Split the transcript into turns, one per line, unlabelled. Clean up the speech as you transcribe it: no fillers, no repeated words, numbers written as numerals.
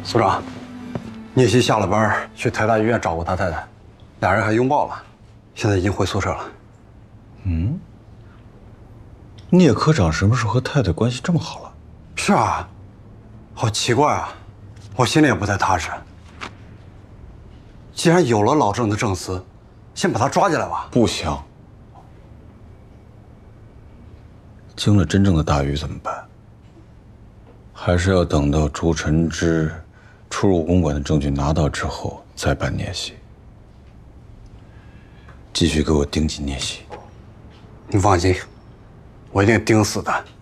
所长，聂西下了班去台大医院找过他太太，俩人还拥抱了，现在已经回宿舍了。
嗯，聂科长什么时候和太太关系这么好了？
是啊，好奇怪啊，我心里也不太踏实。既然有了老郑的证词，先把他抓进来吧。
不行，惊了真正的大鱼怎么办？还是要等到朱晨之出入公馆的证据拿到之后再办聂西。继续给我盯紧聂西。
你放心，我一定盯死他。